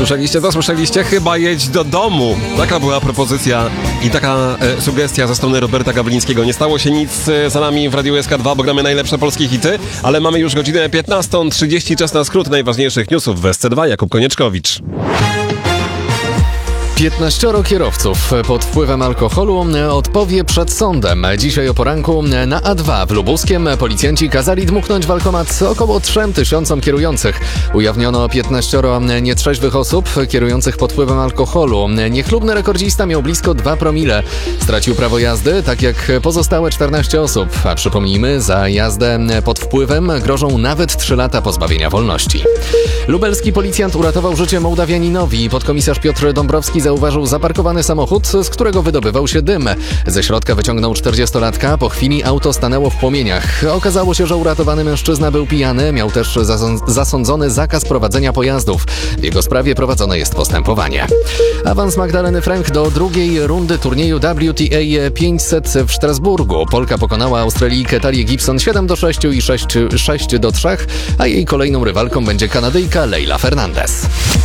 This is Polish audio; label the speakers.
Speaker 1: Słyszeliście to? Słyszeliście? Chyba jedź do domu. Taka była propozycja i taka sugestia ze strony Roberta Gawlińskiego. Nie stało się nic za nami w Radiu SK2, bo gramy najlepsze polskie hity, ale mamy już godzinę 15:30, czas na skrót najważniejszych newsów w SC2. Jakub Konieczkowicz.
Speaker 2: 15 kierowców pod wpływem alkoholu odpowie przed sądem. Dzisiaj o poranku na A2 w Lubuskiem policjanci kazali dmuchnąć w alkomat około 3000 kierujących. Ujawniono 15 nietrzeźwych osób kierujących pod wpływem alkoholu. Niechlubny rekordzista miał blisko 2 promile. Stracił prawo jazdy, tak jak pozostałe 14 osób. A przypomnijmy, za jazdę pod wpływem grożą nawet 3 lata pozbawienia wolności. Lubelski policjant uratował życie Mołdawianinowi. Podkomisarz Piotr Dąbrowski zauważył zaparkowany samochód, z którego wydobywał się dym. Ze środka wyciągnął 40-latka, po chwili auto stanęło w płomieniach. Okazało się, że uratowany mężczyzna był pijany, miał też zasądzony zakaz prowadzenia pojazdów. W jego sprawie prowadzone jest postępowanie. Awans Magdaleny Fręch do drugiej rundy turnieju WTA 500 w Strasburgu. Polka pokonała Australijkę Talię Gibson 7-6 i 6-3, a jej kolejną rywalką będzie Kanadyjka Leylah Fernandez.